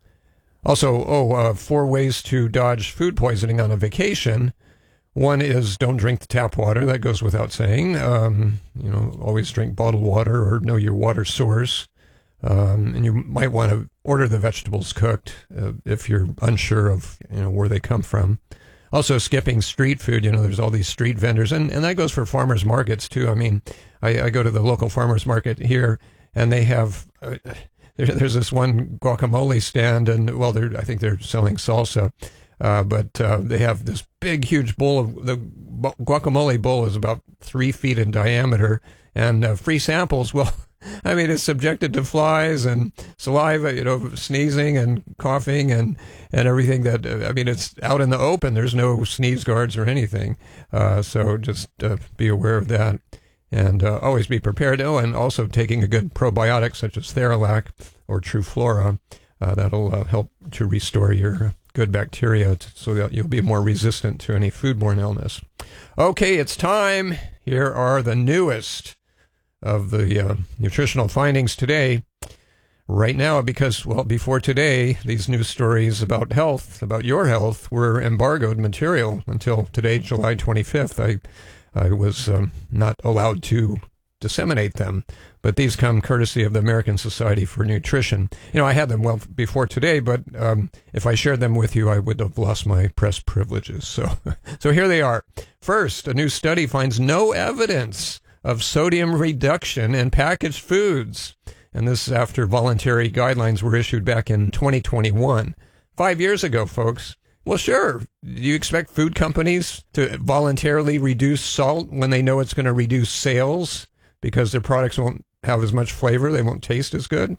also, oh, uh, four ways to dodge food poisoning on a vacation. One is don't drink the tap water. That goes without saying. Um, you know, always drink bottled water or know your water source. Um, and you might want to order the vegetables cooked uh, if you're unsure of, you know, where they come from. Also, skipping street food. You know, there's all these street vendors, and, and that goes for farmers markets too. I mean, I, I go to the local farmers market here, and they have uh, there, there's this one guacamole stand, and well, they're I think they're selling salsa, uh, but uh, they have this big, huge bowl of the guacamole bowl is about three feet in diameter, and uh, free samples. Well, I mean, it's subjected to flies and saliva, you know, sneezing and coughing and, and everything that, I mean, it's out in the open. There's no sneeze guards or anything. Uh, so just uh, be aware of that and uh, always be prepared. Oh, and also taking a good probiotic such as Theralac or Truflora. Uh, that'll uh, help to restore your good bacteria to, so that you'll be more resistant to any foodborne illness. Okay, it's time. Here are the newest of the uh, nutritional findings today, right now, because, well, before today, these news stories about health, about your health, were embargoed material until today, July twenty-fifth. I, I was um, not allowed to disseminate them, but these come courtesy of the American Society for Nutrition. You know, I had them well before today, but um, if I shared them with you, I would have lost my press privileges. So, so here they are. First, a new study finds no evidence of sodium reduction in packaged foods. And this is after voluntary guidelines were issued back in twenty twenty-one. Five years ago, folks. Well, sure. Do you expect food companies to voluntarily reduce salt when they know it's going to reduce sales because their products won't have as much flavor? They won't taste as good?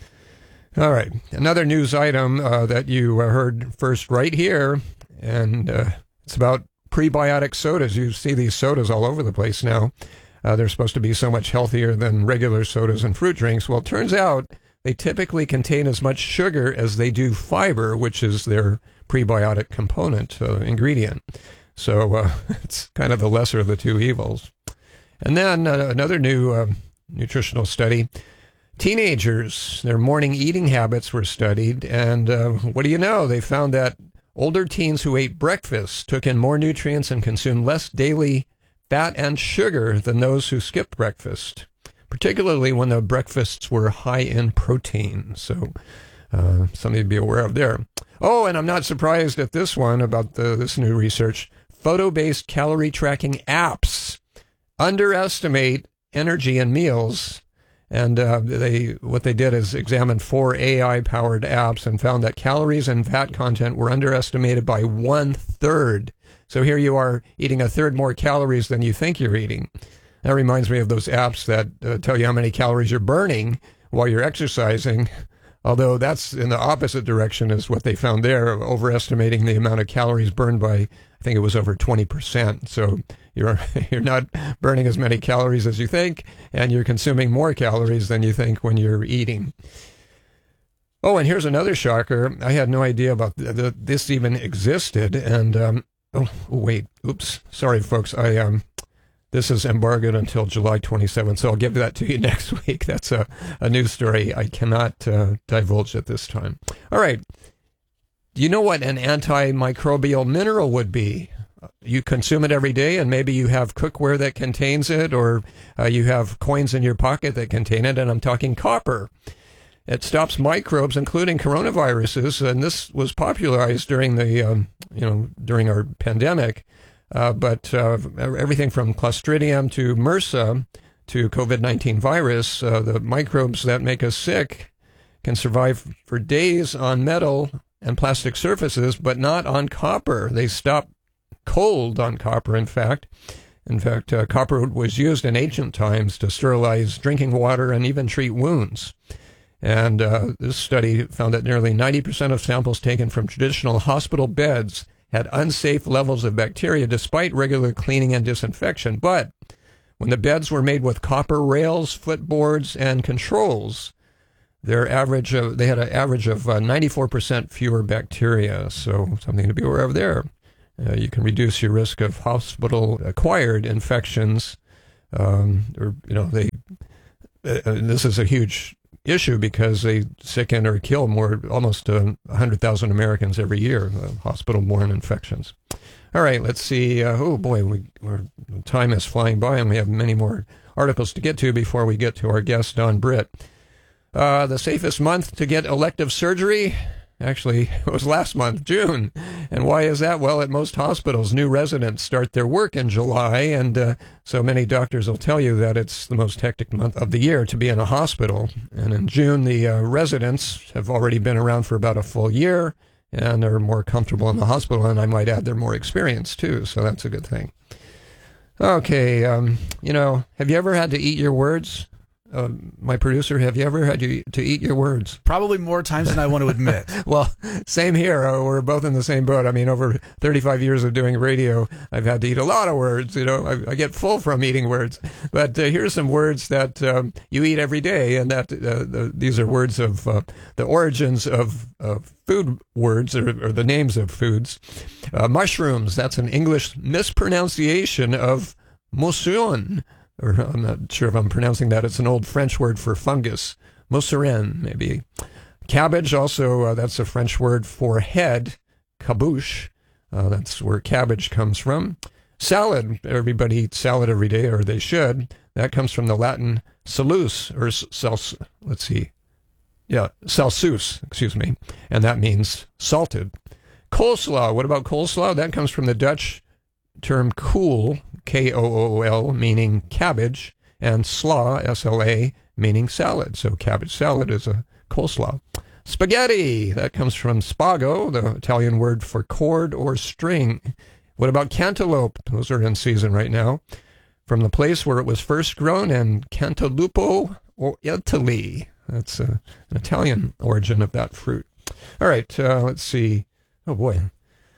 All right. Another news item uh, that you uh, heard first right here, and uh, it's about prebiotic sodas. You see these sodas all over the place now. Uh, they're supposed to be so much healthier than regular sodas and fruit drinks. Well, it turns out they typically contain as much sugar as they do fiber, which is their prebiotic component uh, ingredient. So uh, it's kind of the lesser of the two evils. And then uh, another new uh, nutritional study. Teenagers, their morning eating habits were studied. And uh, what do you know? They found that older teens who ate breakfast took in more nutrients and consumed less daily fat and sugar than those who skipped breakfast, particularly when the breakfasts were high in protein. So uh, something to be aware of there. Oh, and I'm not surprised at this one about the, this new research. Photo-based calorie tracking apps underestimate energy in meals. And uh, they what they did is examine four A I-powered apps and found that calories and fat content were underestimated by one-third. So here you are eating a third more calories than you think you're eating. That reminds me of those apps that uh, tell you how many calories you're burning while you're exercising, although that's in the opposite direction is what they found there, overestimating the amount of calories burned by, I think it was over twenty percent. So you're you're not burning as many calories as you think, and you're consuming more calories than you think when you're eating. Oh, and here's another shocker. I had no idea about th- th- this even existed, and um, Oh, wait. Oops. Sorry, folks. I um, this is embargoed until July twenty-seventh, so I'll give that to you next week. That's a, a news story I cannot uh, divulge at this time. All right. Do you know what an antimicrobial mineral would be? You consume it every day, and maybe you have cookware that contains it, or uh, you have coins in your pocket that contain it, and I'm talking copper. It stops microbes, including coronaviruses, and this was popularized during the, um, you know, during our pandemic. Uh, but uh, everything from Clostridium to MRSA to COVID nineteen virus, uh, the microbes that make us sick can survive for days on metal and plastic surfaces, but not on copper. They stopped cold on copper, in fact. In fact, uh, copper was used in ancient times to sterilize drinking water and even treat wounds. And uh, this study found that nearly ninety percent of samples taken from traditional hospital beds had unsafe levels of bacteria despite regular cleaning and disinfection. But when the beds were made with copper rails, footboards, and controls, their average of, they had an average of uh, ninety-four percent fewer bacteria. So something to be aware of there. Uh, you can reduce your risk of hospital-acquired infections. Um, or you know, they. Uh, this is a huge issue because they sicken or kill more, almost uh, one hundred thousand Americans every year, uh, hospital-borne infections. All right, let's see. Uh, oh, boy, we, we're, time is flying by, and we have many more articles to get to before we get to our guest, Don Britt. Uh, the safest month to get elective surgery? Actually, it was last month, June. And why is that? Well, at most hospitals, new residents start their work in July, and uh, so many doctors will tell you that it's the most hectic month of the year to be in a hospital. And in June, the uh, residents have already been around for about a full year, and are more comfortable in the hospital, and I might add they're more experienced, too, so that's a good thing. Okay, um, you know, have you ever had to eat your words? Uh, my producer, have you ever had to, to eat your words? Probably more times than I want to admit. Well, same here. Uh, we're both in the same boat. I mean, over thirty-five years of doing radio, I've had to eat a lot of words. You know, I, I get full from eating words. But uh, here's some words that um, you eat every day, and that uh, the, these are words of uh, the origins of uh, food words, or, or the names of foods. Uh, mushrooms, that's an English mispronunciation of mousseron. Or I'm not sure if I'm pronouncing that. It's an old French word for fungus. Mousseron, maybe. Cabbage, also, uh, that's a French word for head. Cabouche. Uh, that's where cabbage comes from. Salad. Everybody eats salad every day, or they should. That comes from the Latin salus, or sals, let's see. Yeah, salsus, excuse me. And that means salted. Coleslaw. What about coleslaw? That comes from the Dutch term kool, K O O L, meaning cabbage, and slaw, S L A, meaning salad. So cabbage salad is a coleslaw. Spaghetti, that comes from spago, the Italian word for cord or string. What about cantaloupe? Those are in season right now. From the place where it was first grown in Cantalupo, or Italy. That's uh, an Italian origin of that fruit. All right, uh, let's see. Oh, boy.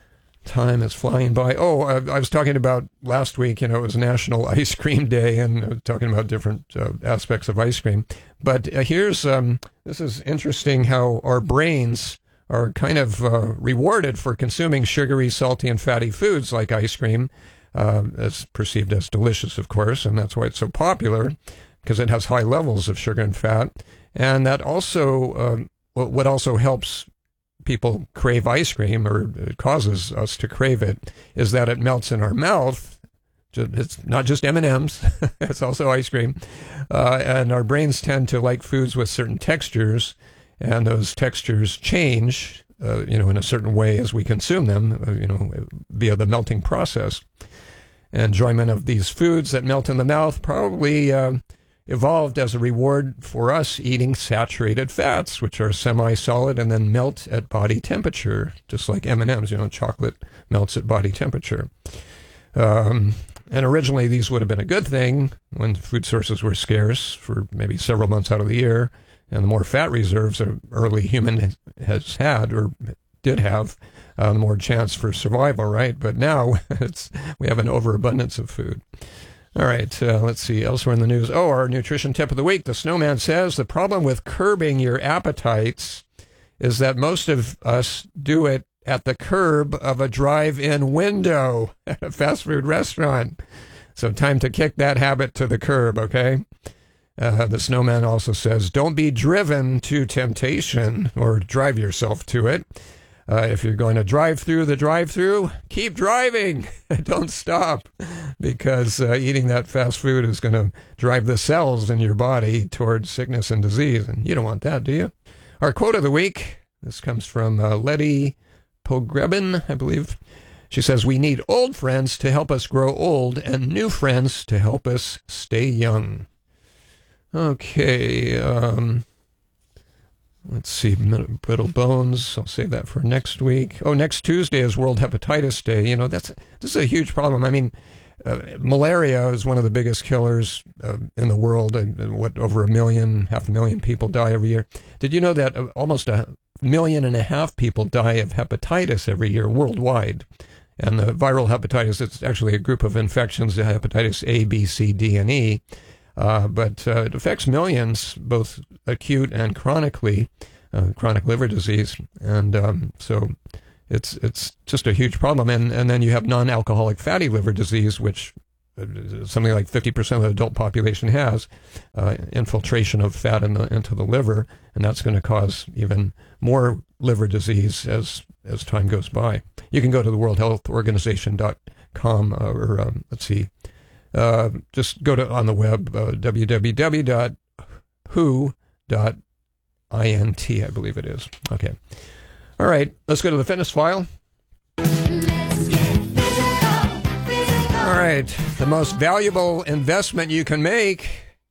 Time is flying by. Oh, I, I was talking about last week, you know, it was National Ice Cream Day, and I was talking about different uh, aspects of ice cream. But uh, here's, um, this is interesting how our brains are kind of uh, rewarded for consuming sugary, salty, and fatty foods like ice cream, uh, as perceived as delicious, of course, and that's why it's so popular, because it has high levels of sugar and fat. And that also, um, what also helps people crave ice cream, or it causes us to crave it, is that it melts in our mouth. It's not just M and M's, it's also ice cream. Uh, and our brains tend to like foods with certain textures, and those textures change, uh, you know, in a certain way as we consume them, uh, you know, via the melting process. Enjoyment of these foods that melt in the mouth probably uh, evolved as a reward for us eating saturated fats, which are semi-solid and then melt at body temperature, just like M and M's. You know, chocolate melts at body temperature. Um, and originally, these would have been a good thing when food sources were scarce for maybe several months out of the year, and the more fat reserves an early human has had or did have, uh, the more chance for survival, right? But now it's we have an overabundance of food. All right, uh, let's see, elsewhere in the news. Oh, our nutrition tip of the week. The Snowman says the problem with curbing your appetites is that most of us do it at the curb of a drive-in window at a fast food restaurant. So time to kick that habit to the curb, okay? Uh, the Snowman also says, don't be driven to temptation or drive yourself to it. Uh, if you're going to drive through the drive-through, keep driving. Don't stop, because uh, eating that fast food is going to drive the cells in your body towards sickness and disease, and you don't want that, do you? Our quote of the week, this comes from uh, Letty Pogrebin, I believe. She says, we need old friends to help us grow old and new friends to help us stay young. Okay, um... let's see, brittle bones. I'll save that for next week. Oh, next Tuesday is World Hepatitis Day. You know, that's this is a huge problem. I mean, uh, malaria is one of the biggest killers uh, in the world, and, and what over a million, half a million people die every year. Did you know that uh, almost a million and a half people die of hepatitis every year worldwide? And the viral hepatitis, it's actually a group of infections, hepatitis A, B, C, D, and E. Uh, but uh, it affects millions, both acute and chronically, uh, chronic liver disease. And um, so it's it's just a huge problem. And, and then you have non-alcoholic fatty liver disease, which uh, something like fifty percent of the adult population has, uh, infiltration of fat in the, into the liver. And that's going to cause even more liver disease as, as time goes by. You can go to the World Health Organization dot com uh, or, um, let's see, Uh, just go to on the web, uh, w w w dot w h o dot int, I believe it is. Okay. All right. Let's go to the fitness file. All right. The most valuable investment you can make,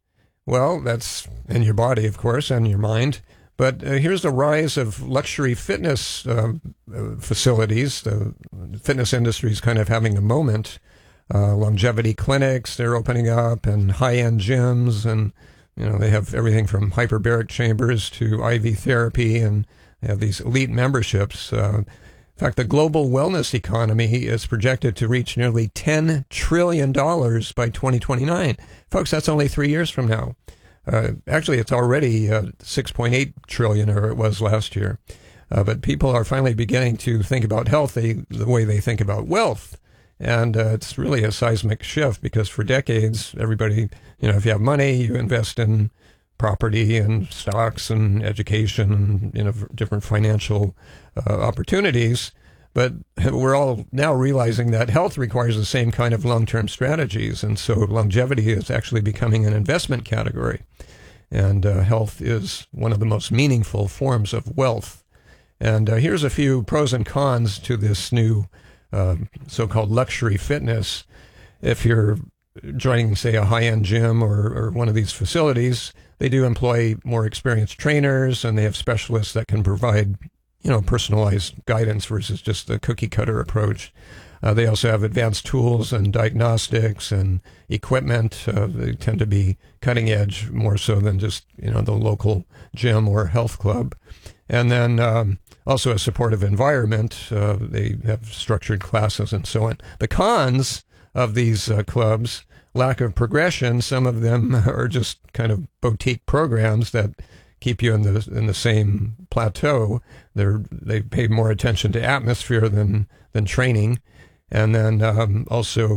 well, that's in your body, of course, and your mind. But uh, here's the rise of luxury fitness uh, uh, facilities. The fitness industry is kind of having a moment. Uh, longevity clinics, they're opening up, and high-end gyms, and, you know, they have everything from hyperbaric chambers to I V therapy, and they have these elite memberships. Uh, in fact, the global wellness economy is projected to reach nearly ten trillion dollars by twenty twenty-nine. Folks, that's only three years from now. Uh, actually, it's already uh, six point eight trillion dollars, or it was last year. Uh, but people are finally beginning to think about health the, the way they think about wealth. And uh, it's really a seismic shift, because for decades, everybody, you know, if you have money, you invest in property and stocks and education and, you know, different financial uh, opportunities. But we're all now realizing that health requires the same kind of long-term strategies. And so longevity is actually becoming an investment category. And uh, health is one of the most meaningful forms of wealth. And uh, here's a few pros and cons to this new Uh, so-called luxury fitness. If you're joining, say, a high-end gym or, or one of these facilities, they do employ more experienced trainers, and they have specialists that can provide, you know, personalized guidance versus just the cookie-cutter approach. Uh, they also have advanced tools and diagnostics and equipment. Uh, they tend to be cutting edge more so than just, you know, the local gym or health club. And then um, also a supportive environment. Uh, they have structured classes and so on. The cons of these uh, clubs, lack of progression. Some of them are just kind of boutique programs that keep you in the in the same plateau. They're they pay more attention to atmosphere than than training. And then um, also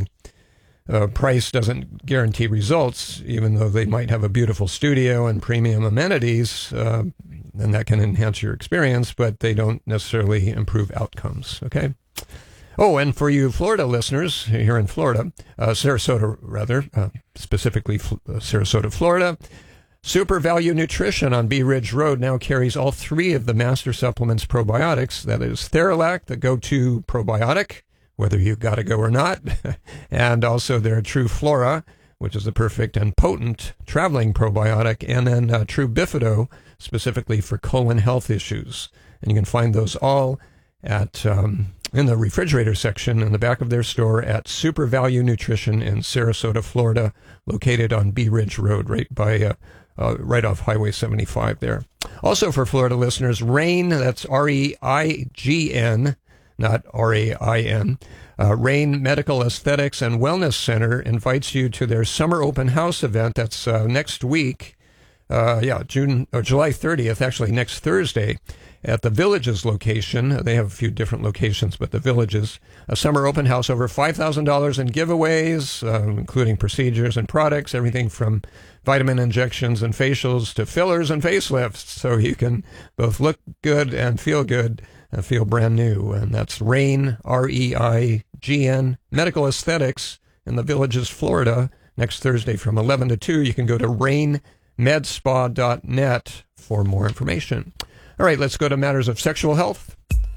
uh, price doesn't guarantee results, even though they might have a beautiful studio and premium amenities. Uh, and that can enhance your experience, but they don't necessarily improve outcomes, okay? Oh, and for you Florida listeners here in Florida, uh, Sarasota rather, uh, specifically uh, Sarasota, Florida, Super Value Nutrition on Bee Ridge Road now carries all three of the Master Supplements probiotics. That is Theralac, the go-to probiotic, whether you got to go or not, and also their True Flora, which is the perfect and potent traveling probiotic, and then uh, True Bifido, specifically for colon health issues. And you can find those all at um, in the refrigerator section in the back of their store at Super Value Nutrition in Sarasota, Florida, located on Bee Ridge Road, right by uh, uh, right off Highway seventy-five there. Also for Florida listeners, RAIN, that's R E I G N, not R A I N, uh, RAIN Medical Aesthetics and Wellness Center invites you to their summer open house event. That's uh, next week. Uh, yeah, June or July thirtieth, actually next Thursday, at the Villages location. They have a few different locations, but the Villages, a summer open house, over five thousand dollars in giveaways, uh, including procedures and products, everything from vitamin injections and facials to fillers and facelifts, so you can both look good and feel good and feel brand new. And that's RAIN, R E I G N, Medical Aesthetics in the Villages, Florida, next Thursday from eleven to two. You can go to rain med spa dot net for more information. All right, let's go to matters of sexual health.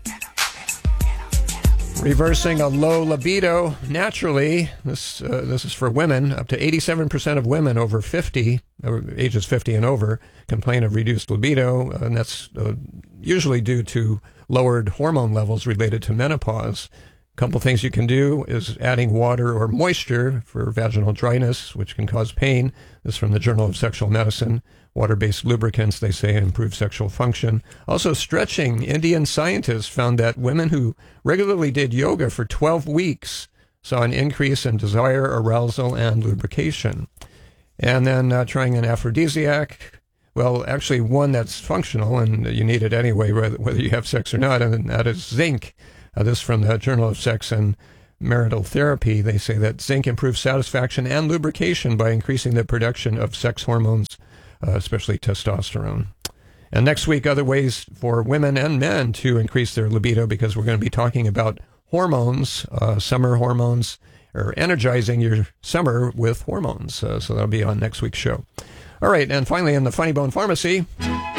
Reversing a low libido naturally. This uh, this is for women. Up to eighty-seven percent of women over fifty uh, ages fifty and over complain of reduced libido, and that's uh, usually due to lowered hormone levels related to menopause. A couple things you can do is adding water or moisture for vaginal dryness, which can cause pain. This is from the Journal of Sexual Medicine. Water-based lubricants, they say, improve sexual function. Also, stretching. Indian scientists found that women who regularly did yoga for twelve weeks saw an increase in desire, arousal, and lubrication. And then uh, trying an aphrodisiac. Well, actually one that's functional, and you need it anyway, whether, whether you have sex or not, and that is zinc. Uh, this from the Journal of Sex and Marital Therapy. They say that zinc improves satisfaction and lubrication by increasing the production of sex hormones, uh, especially testosterone. And next week, other ways for women and men to increase their libido, because we're going to be talking about hormones, uh, summer hormones, or energizing your summer with hormones. Uh, so that'll be on next week's show. All right, and finally in the Funny Bone Pharmacy,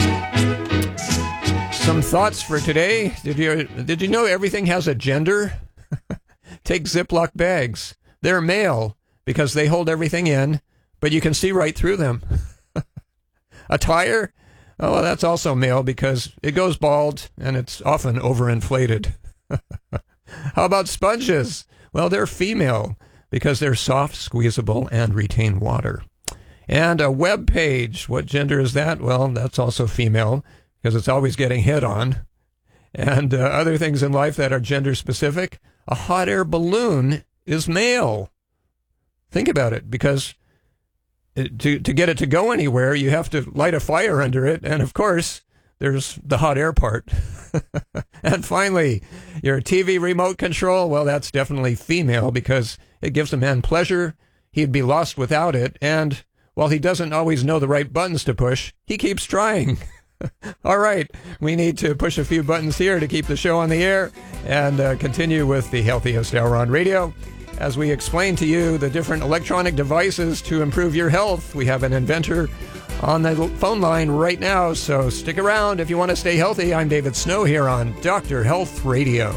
some thoughts for today. Did you did you know everything has a gender? Take Ziploc bags. They're male because they hold everything in, but you can see right through them. A tire? Oh, well, that's also male because it goes bald and it's often overinflated. How about sponges? Well, they're female because they're soft, squeezable, and retain water. And a web page, what gender is that? Well, that's also female because it's always getting hit on. And uh, other things in life that are gender specific, a hot air balloon is male. Think about it, because it, to, to get it to go anywhere, you have to light a fire under it. And of course, there's the hot air part. And finally, your T V remote control, well, that's definitely female because it gives a man pleasure. He'd be lost without it. And while he doesn't always know the right buttons to push, he keeps trying. All right, we need to push a few buttons here to keep the show on the air and uh, continue with the healthiest hour on radio. As we explain to you the different electronic devices to improve your health, we have an inventor on the phone line right now, so stick around if you want to stay healthy. I'm David Snow here on Doctor Health Radio.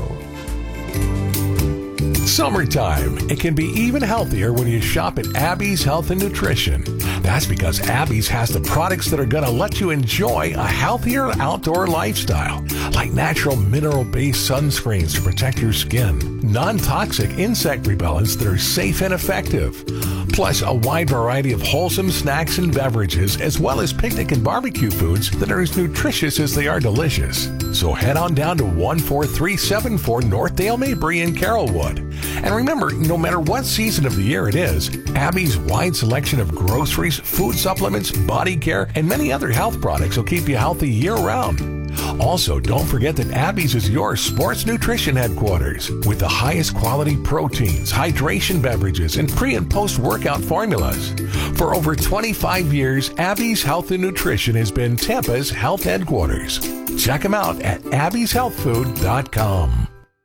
Summertime. It can be even healthier when you shop at Abby's Health and Nutrition. That's because Abby's has the products that are going to let you enjoy a healthier outdoor lifestyle, like natural mineral-based sunscreens to protect your skin, non-toxic insect repellents that are safe and effective, plus a wide variety of wholesome snacks and beverages, as well as picnic and barbecue foods that are as nutritious as they are delicious. So head on down to one four three seven four North Dale Mabry in Carrollwood. And remember, no matter what season of the year it is, Abby's wide selection of groceries, food supplements, body care, and many other health products will keep you healthy year-round. Also, don't forget that Abby's is your sports nutrition headquarters with the highest quality proteins, hydration beverages, and pre- and post-workout formulas. For over twenty-five years, Abby's Health and Nutrition has been Tampa's health headquarters. Check them out at abby's health food dot com.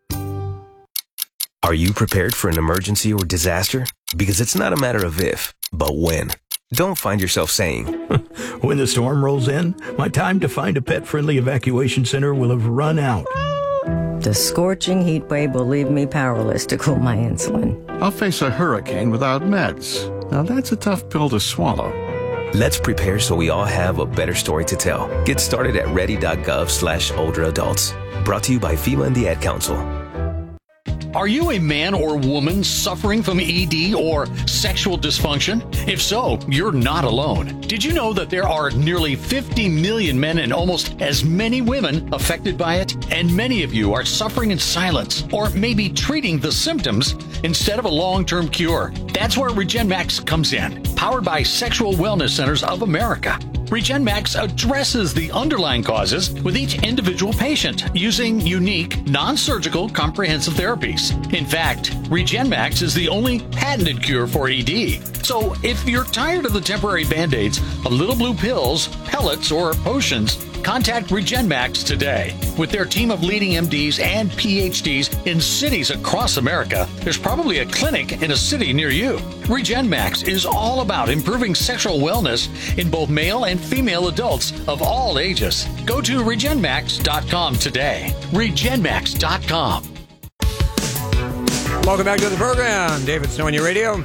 Are you prepared for an emergency or disaster? Because it's not a matter of if, but when. Don't find yourself saying, when the storm rolls in, my time to find a pet-friendly evacuation center will have run out. The scorching heat wave will leave me powerless to cool my insulin. I'll face a hurricane without meds. Now that's a tough pill to swallow. Let's prepare so we all have a better story to tell. Get started at ready.gov slash older adults. Brought to you by FEMA and the Ad Council. Are you a man or woman suffering from E D or sexual dysfunction? If so, you're not alone. Did you know that there are nearly fifty million men and almost as many women affected by it? And many of you are suffering in silence or maybe treating the symptoms instead of a long-term cure. That's where RegenMax comes in, powered by Sexual Wellness Centers of America. RegenMax addresses the underlying causes with each individual patient using unique, non-surgical, comprehensive therapies. In fact, RegenMax is the only patented cure for E D. So if you're tired of the temporary Band-Aids, of little blue pills, pellets, or potions, contact RegenMax today. With their team of leading M Ds and P H Ds in cities across America, there's probably a clinic in a city near you. RegenMax is all about improving sexual wellness in both male and female adults of all ages. Go to regen max dot com today. regen max dot com. Welcome back to the program. David Snow on your radio.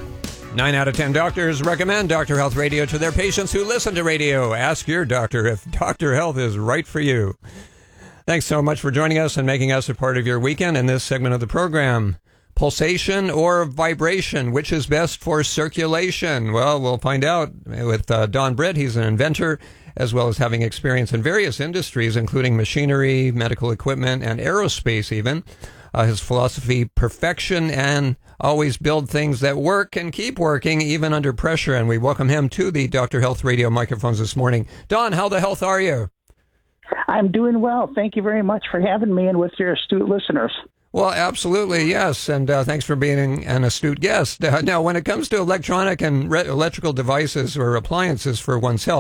Nine out of ten doctors recommend Doctor Health Radio to their patients who listen to radio. Ask your doctor if Doctor Health is right for you. Thanks so much for joining us and making us a part of your weekend in this segment of the program. Pulsation or vibration, which is best for circulation? Well, we'll find out with uh, Don Britt. He's an inventor, as well as having experience in various industries, including machinery, medical equipment, and aerospace even. Uh, his philosophy, perfection, and always build things that work and keep working even under pressure. And we welcome him to the Doctor Health Radio microphones this morning. Don, how the health are you? I'm doing well. Thank you very much for having me and with your astute listeners. Well, absolutely, yes. And uh, thanks for being an astute guest. Uh, now, when it comes to electronic and re- electrical devices or appliances for one's health,